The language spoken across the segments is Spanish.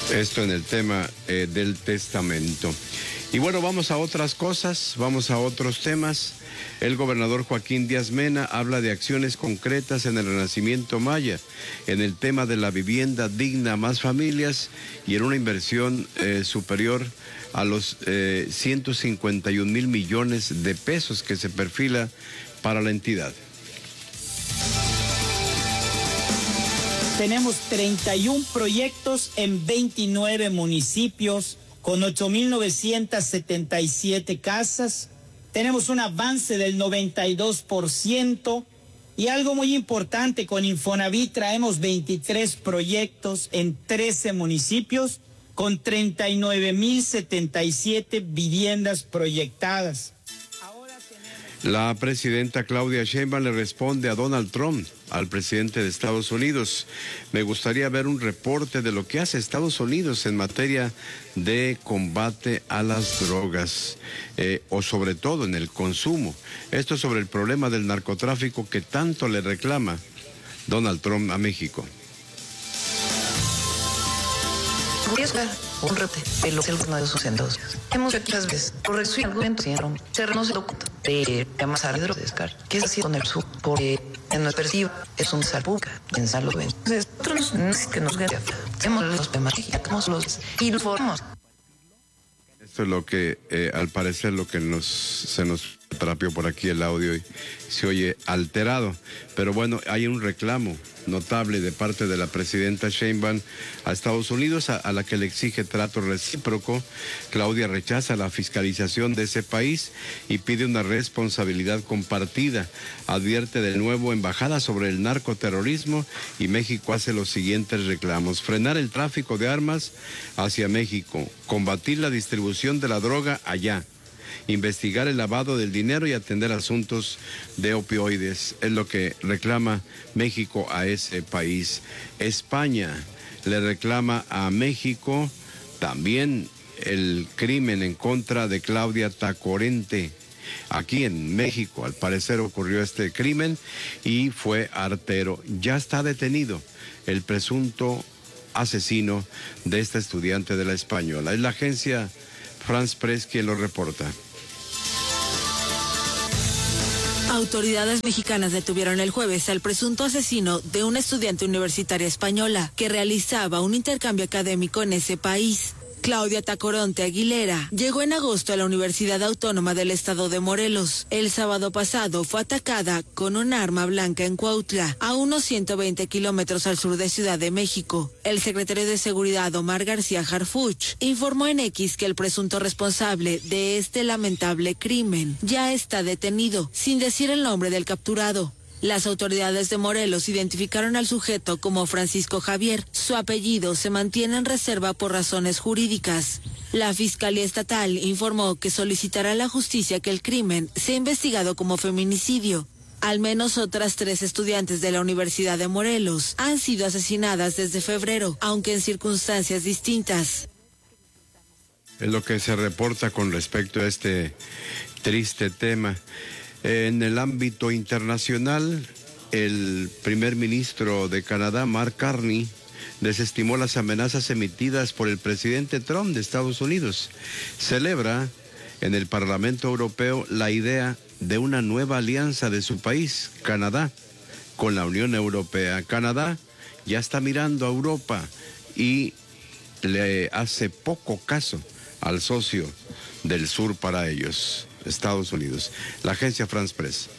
Esto en el tema del testamento. Y bueno, vamos a otras cosas, vamos a otros temas. El gobernador Joaquín Díaz Mena habla de acciones concretas en el renacimiento maya, en el tema de la vivienda digna a más familias y en una inversión superior a los 151,000 millones de pesos que se perfila para la entidad. Tenemos 31 proyectos en 29 municipios con 8,977 casas. Tenemos un avance del 92% y algo muy importante, con Infonavit traemos 23 proyectos en 13 municipios con 39,077 viviendas proyectadas. La presidenta Claudia Sheinbaum le responde a Donald Trump, al presidente de Estados Unidos. Me gustaría ver un reporte de lo que hace Estados Unidos en materia de combate a las drogas, o sobre todo en el consumo. Esto sobre el problema del narcotráfico que tanto le reclama Donald Trump a México. Un rete de los endosis. Hemos hecho muchas veces por eso argumentos y cerramos el documento de amasar hidrodescar, que es así con el sur, porque en nuestra perspectiva es un salpuca en salud. Entonces, nosotros no es que nos guste, hacemos los temas y hacemos los y los formamos. Esto es lo que, al parecer, lo que se nos trapió por aquí el audio y se oye alterado. Pero bueno, hay un reclamo notable de parte de la presidenta Sheinbaum a Estados Unidos, a la que le exige trato recíproco. Claudia rechaza la fiscalización de ese país y pide una responsabilidad compartida. Advierte de nuevo embajada sobre el narcoterrorismo y México hace los siguientes reclamos: frenar el tráfico de armas hacia México, combatir la distribución de la droga allá, investigar el lavado del dinero y atender asuntos de opioides. Es lo que reclama México a ese país. España le reclama a México también el crimen en contra de Claudia Tacorente. Aquí en México, al parecer, ocurrió este crimen y fue artero. Ya está detenido el presunto asesino de esta estudiante de la Española. Es la agencia France Press quien lo reporta. Autoridades mexicanas detuvieron el jueves al presunto asesino de una estudiante universitaria española que realizaba un intercambio académico en ese país. Claudia Tacoronte Aguilera llegó en agosto a la Universidad Autónoma del Estado de Morelos. El sábado pasado fue atacada con un arma blanca en Cuautla, a unos 120 kilómetros al sur de Ciudad de México. El secretario de Seguridad, Omar García Harfuch, informó en X que el presunto responsable de este lamentable crimen ya está detenido, sin decir el nombre del capturado. Las autoridades de Morelos identificaron al sujeto como Francisco Javier. Su apellido se mantiene en reserva por razones jurídicas. La Fiscalía Estatal informó que solicitará a la justicia que el crimen sea investigado como feminicidio. Al menos otras 3 estudiantes de la Universidad de Morelos han sido asesinadas desde febrero, aunque en circunstancias distintas. Es lo que se reporta con respecto a este triste tema. En el ámbito internacional, el primer ministro de Canadá, Mark Carney, desestimó las amenazas emitidas por el presidente Trump de Estados Unidos. Celebra en el Parlamento Europeo la idea de una nueva alianza de su país, Canadá, con la Unión Europea. Canadá ya está mirando a Europa y le hace poco caso al socio del sur para ellos, Estados Unidos. La agencia France Press.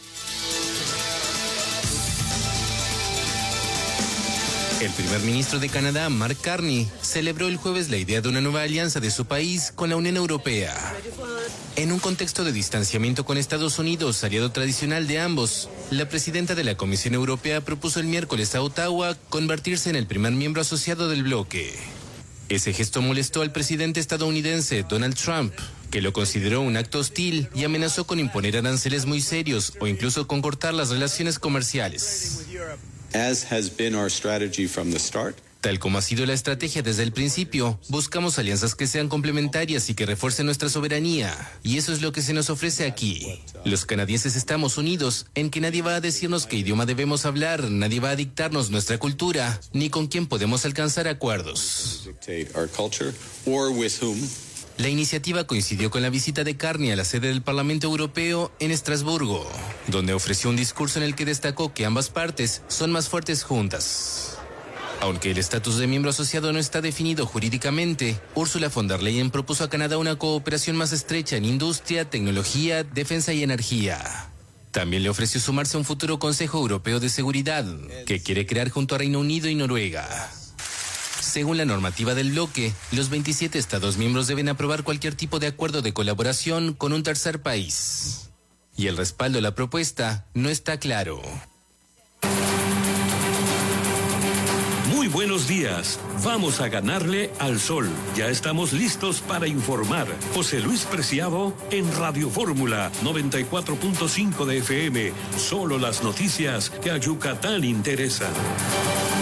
El primer ministro de Canadá, Mark Carney, celebró el jueves la idea de una nueva alianza de su país con la Unión Europea. En un contexto de distanciamiento con Estados Unidos, aliado tradicional de ambos, la presidenta de la Comisión Europea propuso el miércoles a Ottawa convertirse en el primer miembro asociado del bloque. Ese gesto molestó al presidente estadounidense Donald Trump, que lo consideró un acto hostil y amenazó con imponer aranceles muy serios o incluso con cortar las relaciones comerciales. Tal como ha sido la estrategia desde el principio, buscamos alianzas que sean complementarias y que refuercen nuestra soberanía. Y eso es lo que se nos ofrece aquí. Los canadienses estamos unidos en que nadie va a decirnos qué idioma debemos hablar, nadie va a dictarnos nuestra cultura, ni con quién podemos alcanzar acuerdos. La iniciativa coincidió con la visita de Carney a la sede del Parlamento Europeo en Estrasburgo, donde ofreció un discurso en el que destacó que ambas partes son más fuertes juntas. Aunque el estatus de miembro asociado no está definido jurídicamente, Ursula von der Leyen propuso a Canadá una cooperación más estrecha en industria, tecnología, defensa y energía. También le ofreció sumarse a un futuro Consejo Europeo de Seguridad, que quiere crear junto a Reino Unido y Noruega. Según la normativa del bloque, los 27 Estados miembros deben aprobar cualquier tipo de acuerdo de colaboración con un tercer país. Y el respaldo a la propuesta no está claro. Muy buenos días. Vamos a ganarle al sol. Ya estamos listos para informar. José Luis Preciado en Radio Fórmula 94.5 de FM. Solo las noticias que a Yucatán interesan.